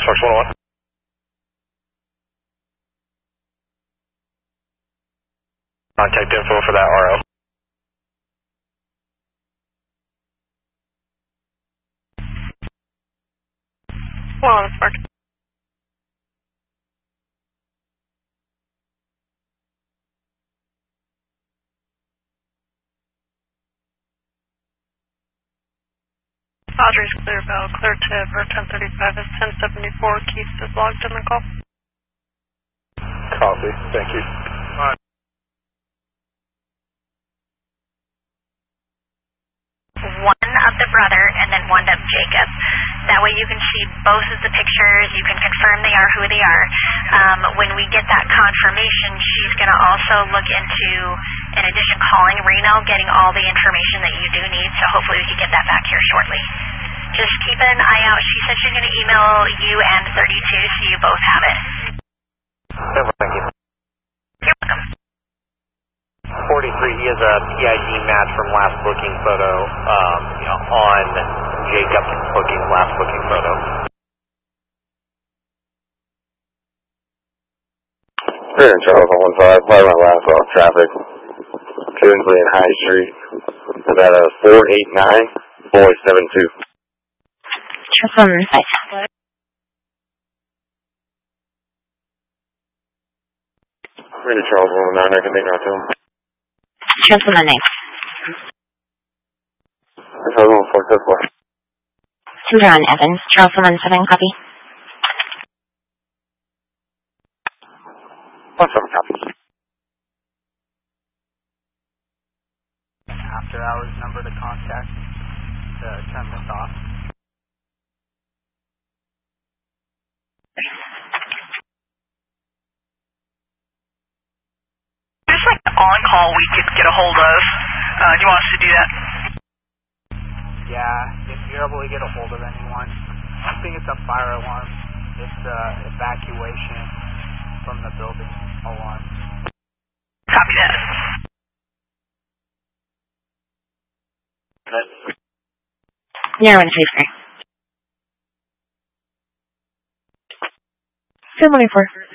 Fox 101. Contact info for that RO. Well, it's working. Audrey's clear bell, clear to Air 1035 is 1074. Keith is logged in the call. Copy, thank you. One of the brother and then one of Jacob. That way you can see both of the pictures, you can confirm they are who they are. When we get that confirmation, she's going to also look into, in addition, calling Reno, getting all the information that you do need, so hopefully we can get that back here shortly. Just keep an eye out. She said she's going to email you and 32, so you both have it. Thank you. You're welcome. 43, he has a PID match from last booking photo on Jacob's last booking photo. Here in Charles on 15, right my last off traffic. Kinsley and High Street. Is that a 489, boy 72. Charles on 5. We're in Charles on 9, I can make that to him. Charles on 9. Charles on 4, this way. Timber on Evans, Charles on 7, copy. On 7, copy. After hours number to contact to turn this off. Just like the on-call we could get a hold of. Do you want us to do that? Yeah, if you're able to get a hold of anyone, I don't think it's a fire alarm. It's evacuation from the building alarm. Copy that. Near 134. 724.